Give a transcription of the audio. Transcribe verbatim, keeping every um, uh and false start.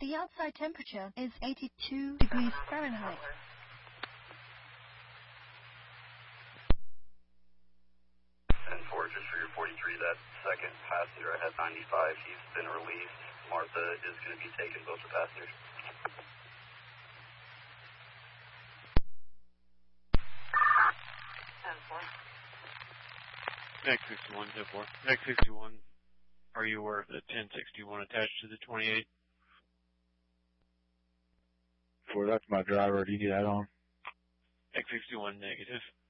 The outside temperature is eighty-two degrees Fahrenheit. ten four, just for your forty-three, that second passenger at ninety-five, he's been released. Martha is going to be taking both the passengers. ten four. Next sixty-one, ten four. Next sixty-one, are you aware of the ten sixty-one attached to the twenty-eight? Well, that's my driver. Do you need that on? X sixty-one, negative.